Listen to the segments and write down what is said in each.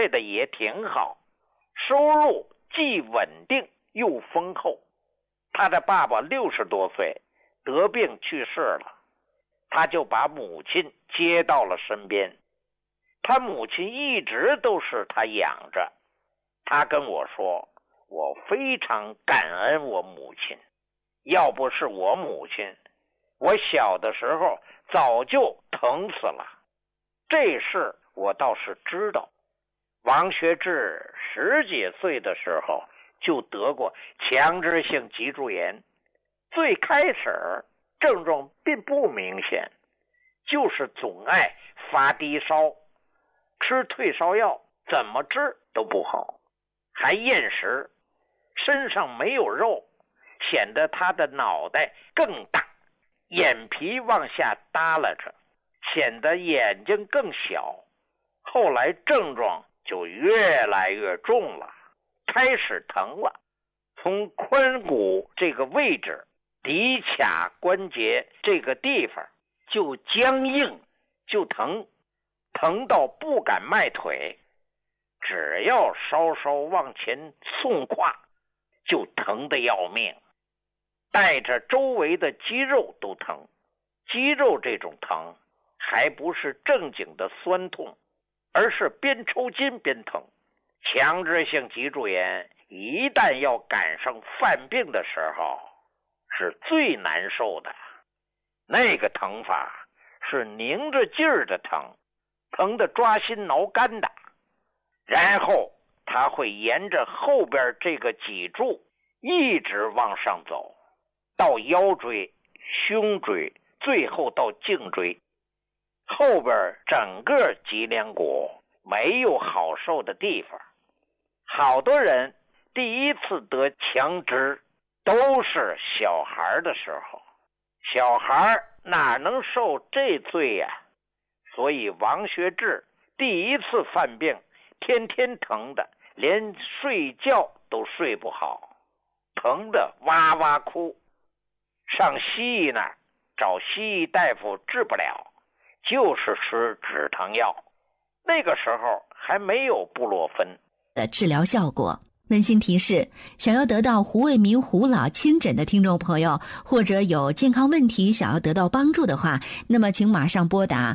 对的也挺好，收入既稳定又丰厚。他的爸爸60多岁得病去世了，他就把母亲接到了身边。他母亲一直都是他养着。他跟我说，我非常感恩我母亲，要不是我母亲，我小的时候早就疼死了。这事我倒是知道。王学志10几岁的时候就得过强直性脊柱炎，最开始症状并不明显，就是总爱发低烧，吃退烧药怎么治都不好，还厌食，身上没有肉，显得他的脑袋更大，眼皮往下耷拉着，显得眼睛更小。后来症状就越来越重了，开始疼了，从髋骨这个位置骶髂关节这个地方就僵硬，就疼，疼到不敢迈腿，只要稍稍往前送胯就疼得要命，带着周围的肌肉都疼。肌肉这种疼还不是正经的酸痛，而是边抽筋边疼。强直性脊柱炎一旦要赶上犯病的时候，是最难受的。那个疼法是拧着劲儿的疼，疼得抓心挠肝的。然后他会沿着后边这个脊柱一直往上走，到腰椎、胸椎，最后到颈椎。后边整个脊梁骨没有好受的地方。好多人第一次得强直都是小孩的时候，小孩哪能受这罪呀？所以王学志第一次犯病，天天疼的，连睡觉都睡不好，疼得哇哇哭。上西医那儿找西医大夫治不了，就是吃止疼药。那个时候还没有布洛芬的治疗效果。温馨提示，想要得到胡卫民胡老亲诊的听众朋友，或者有健康问题想要得到帮助的话，那么请马上拨打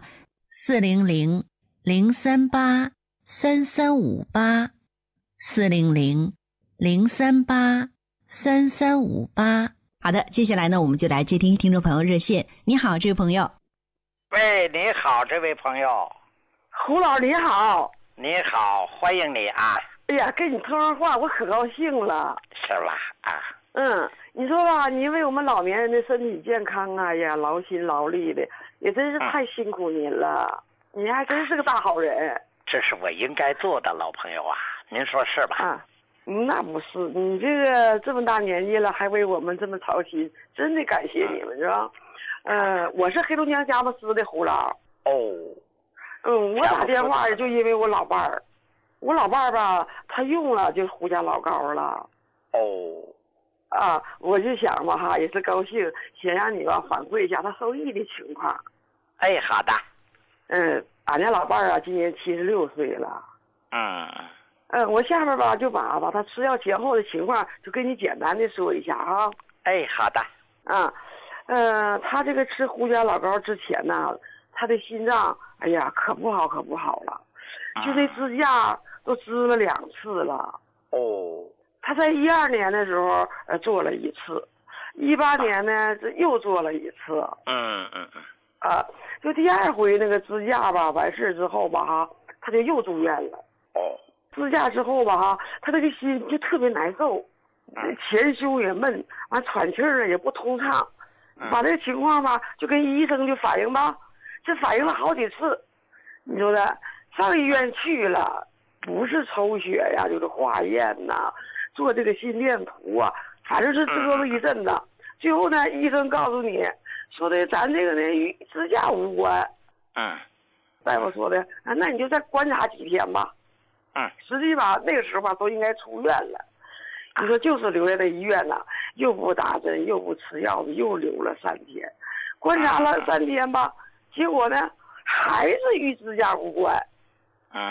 400-038-3358 400-038-3358。好的，接下来呢，我们就来接听听众朋友热线。你好，这位朋友。 喂，你好，这位朋友。 胡老你好。 你好，欢迎你啊。 哎呀，跟你通上话我可高兴了。 是吧？啊。 你说吧，你为我们老年人的身体健康啊呀，劳心劳力的，也真是太辛苦您了。你还真是个大好人。 这是我应该做的，老朋友啊，您说是吧？ 那不是，你这个这么大年纪了，还为我们这么操心，真的感谢你们，是吧？我是黑龙江佳木斯的胡老。我打电话就因为我老伴儿，我老伴儿吧，他用了就胡家老膏了。我就想吧哈，也是高兴，先让你吧反馈一下他受益的情况。 好的。 俺家老伴儿啊，今年76岁了。我下面吧就把他吃药前后的情况就跟你简单的说一下啊。 好的。 他这个吃胡家老膏之前呢，他的心脏哎呀可不好了，就那支架都支了2次了。他在12年的时候做了1次，18年呢这又做了1次。就第2回那个支架吧完事之后吧哈，他就又住院了。支架之后吧哈，他这个心就特别难受，前胸也闷，完喘气儿也不通畅。把这个情况吧就跟医生就反映吧，这反映了好几次。你说的上医院去了，不是抽血呀就是化验呐，做这个心电图啊，反正是折腾一阵子。最后呢，医生告诉你说的咱这个呢与支架无关。大夫说的那你就再观察几天吧。实际吧那个时候吧都应该出院了。你说就是留在这医院了，又不打针又不吃药的，又留了3天，观察了3天吧，结果呢还是与支架无关。